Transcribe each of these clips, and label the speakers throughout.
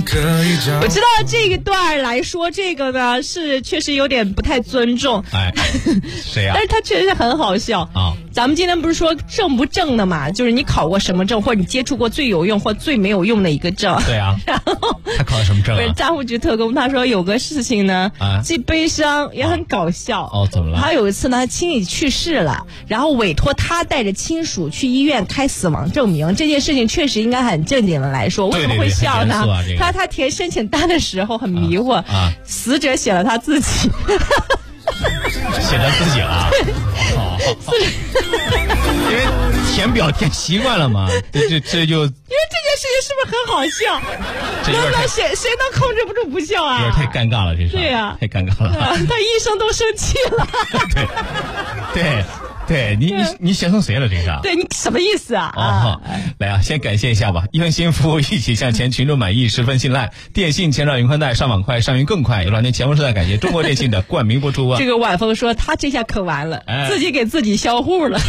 Speaker 1: 我知道这一段来说，这个呢是确实有点不太尊重。
Speaker 2: 哎，谁呀？
Speaker 1: 但是他确实很好笑
Speaker 2: 啊。
Speaker 1: 咱们今天不是说正不正的嘛，就是你考过什么证，或者你接触过最有用或最没有用的一个证。
Speaker 2: 对啊。
Speaker 1: 然后
Speaker 2: 他考的什么证啊？
Speaker 1: 账户局特工他说有个事情呢，既悲伤也很搞笑。
Speaker 2: 哦，怎么了？
Speaker 1: 他有一次呢，亲戚去世了，然后委托他带着亲属去医院开死亡证明。这件事情确实应该很正经的来说，为什么会笑呢？
Speaker 2: 对，
Speaker 1: 他填申请单的时候很迷惑，死者写了他自己。
Speaker 2: 写的自己了，因为填表填习惯了嘛，这就因为这件
Speaker 1: 事情是不是很好笑？谁能控制不住不笑啊？
Speaker 2: 有点太尴尬了，这是。
Speaker 1: 对呀，
Speaker 2: 太尴尬了。
Speaker 1: 他医生都生气了。
Speaker 2: 对，你写成谁了？这是？
Speaker 1: 对你什么意思啊？
Speaker 2: 来啊，先感谢一下吧。用心服务，一起向前，群众满意，十分信赖。电信前转云宽带，上网快，上云更快。有两天前锋时代感谢中国电信的冠名播出啊。
Speaker 1: 这个晚风说他这下可完了，自己给自己销户了，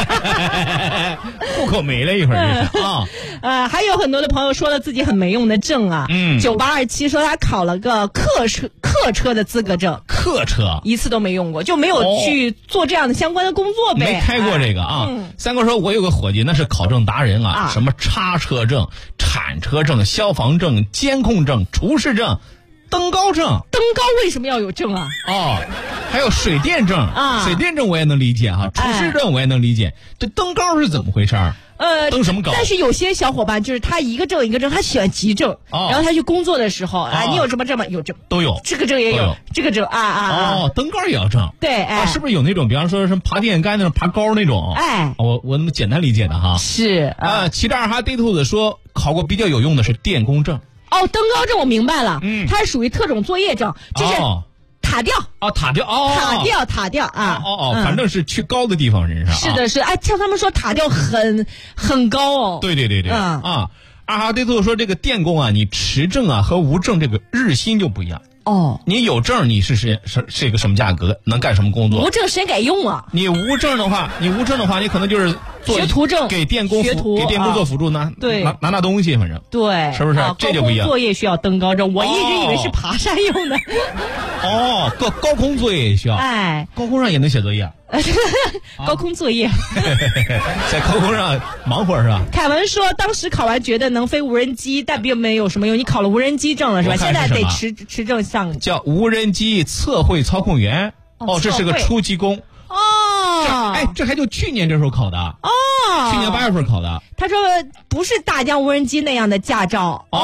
Speaker 2: 户口没了一会儿啊。
Speaker 1: 还有很多的朋友说了自己很没用的证啊。9827说他考了个客车的资格证，
Speaker 2: 客车
Speaker 1: 一次都没用过，就没有去做这样的相关的工作呗。
Speaker 2: 没开过这个啊。三哥说我有个伙计那是考证达人啊，什么叉车证、铲车证、消防证、监控证、厨师证、登高证。
Speaker 1: 登高为什么要有证啊？
Speaker 2: 还有水电证啊，水电证我也能理解哈，厨师证我也能理解，这登高是怎么回事？登什么高？
Speaker 1: 但是有些小伙伴就是他一个证一个证，他喜欢急证，然后他去工作的时候你有什么证吗？有证
Speaker 2: 都有，
Speaker 1: 这个证也有，这个证
Speaker 2: 登高也要证。
Speaker 1: 对，
Speaker 2: 是不是有那种，比方说什么爬电线杆那种爬高那种？我那么简单理解的哈。
Speaker 1: 是
Speaker 2: 骑着二哈逮兔子说考过比较有用的是电工证。
Speaker 1: 登高证我明白了，它是属于特种作业证，就是塔吊塔吊啊！
Speaker 2: 反正是去高的地方人上。
Speaker 1: 是的，是听他们说塔吊很高哦。
Speaker 2: 对二哈对兔说这个电工啊，你持证啊和无证这个日薪就不一样。你有证你是一个什么价格，能干什么工作？
Speaker 1: 无证谁敢用啊？
Speaker 2: 你无证的话，你可能就是做
Speaker 1: 学徒证，
Speaker 2: 给电工做辅助拿东西，反正
Speaker 1: 对，
Speaker 2: 是不是？这就不一样。
Speaker 1: 高空作业需要登高证，我一直以为是爬山用的。
Speaker 2: 高空作业也需要。高空上也能写作业。
Speaker 1: 高空作业，
Speaker 2: 在高空上忙活是吧？
Speaker 1: 凯文说，当时考完觉得能飞无人机，但并没有什么用。你考了无人机证了是吧？现在得持证项，
Speaker 2: 叫无人机测绘操控员。这是个初级工。这还就去年这时候考的。去年8月份考的。
Speaker 1: 他说不是大疆无人机那样的驾照。